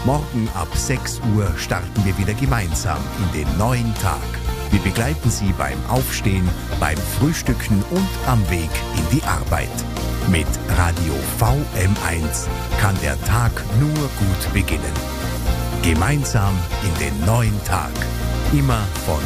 Morgen ab 6 Uhr starten wir wieder gemeinsam in den neuen Tag. Wir begleiten Sie beim Aufstehen, beim Frühstücken und am Weg in die Arbeit. Mit Radio VM1 kann der Tag nur gut beginnen. Gemeinsam in den neuen Tag. Immer von